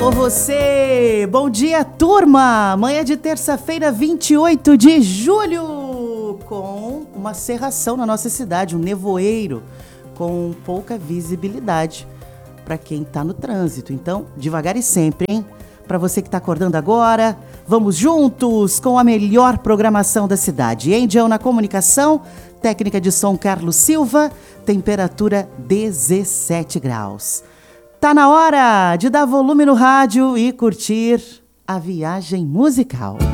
Alô você! Bom dia, turma! Manhã de terça-feira, 28 de julho, com uma cerração na nossa cidade, um nevoeiro com pouca visibilidade para quem está no trânsito. Então, devagar e sempre, hein? Para você que está acordando agora, vamos juntos com a melhor programação da cidade. Angel na comunicação, técnica de som Carlos Silva, temperatura 17 graus. Tá na hora de dar volume no rádio e curtir a viagem musical.